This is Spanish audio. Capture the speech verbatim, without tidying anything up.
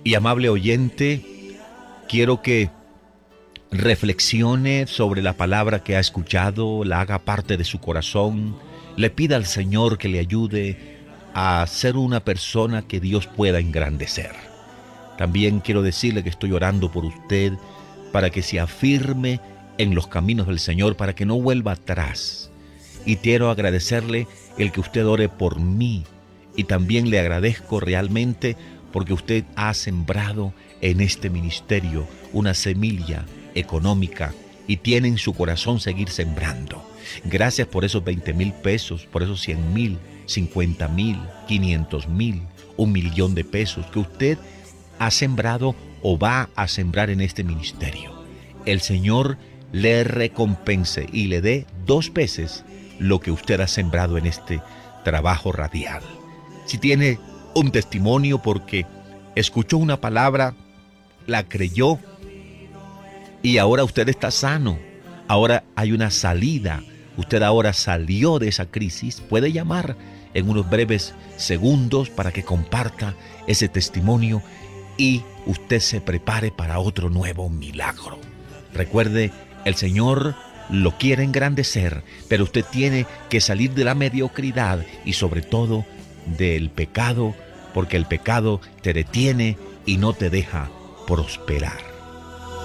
Y amable oyente, quiero que reflexione sobre la palabra que ha escuchado, la haga parte de su corazón, le pida al Señor que le ayude a ser una persona que Dios pueda engrandecer. También quiero decirle que estoy orando por usted para que se afirme en los caminos del Señor, para que no vuelva atrás. Y quiero agradecerle el que usted ore por mí. Y también le agradezco realmente porque usted ha sembrado en este ministerio una semilla económica y tiene en su corazón seguir sembrando. Gracias por esos veinte mil pesos, por esos cien mil, cincuenta mil, quinientos mil, un millón de pesos que usted ha sembrado o va a sembrar en este ministerio. El Señor le recompense y le dé dos veces lo que usted ha sembrado en este trabajo radial. Si tiene un testimonio porque escuchó una palabra, la creyó y ahora usted está sano, ahora hay una salida, usted ahora salió de esa crisis, puede llamar en unos breves segundos para que comparta ese testimonio y usted se prepare para otro nuevo milagro. Recuerde, el Señor lo quiere engrandecer, pero usted tiene que salir de la mediocridad y sobre todo del pecado, porque el pecado te detiene y no te deja prosperar.